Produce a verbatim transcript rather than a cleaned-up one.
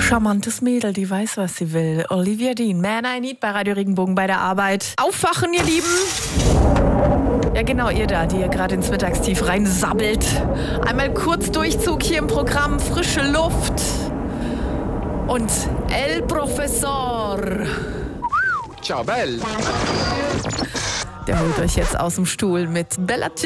Charmantes Mädel, die weiß, was sie will. Olivia Dean, Man I Need bei Radio Regenbogen bei der Arbeit. Aufwachen, ihr Lieben! Ja genau, ihr da, die ihr gerade ins Mittagstief reinsabbelt. Einmal kurz Durchzug hier im Programm, frische Luft. Und El Professor. Ciao, Belle. Der holt euch jetzt aus dem Stuhl mit Bella Ciao.